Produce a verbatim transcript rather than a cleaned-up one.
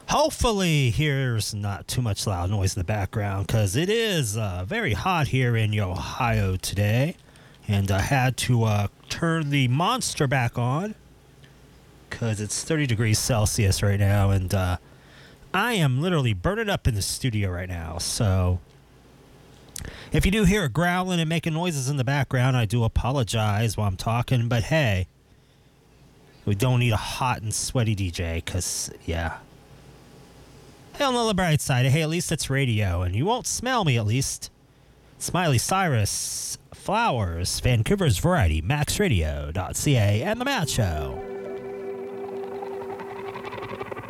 Hopefully, here's not too much loud noise in the background because it is uh, very hot here in Ohio today. And I had to uh, turn the monster back on because it's thirty degrees Celsius right now. And uh, I am literally burning up in the studio right now. So if you do hear it growling and making noises in the background, I do apologize while I'm talking. But hey, we don't need a hot and sweaty D J because, yeah. Hey, on the bright side, hey, at least it's radio, and you won't smell me at least. Smiley Cyrus, Flowers, Vancouver's Variety, max radio dot c a, and The Matt Show.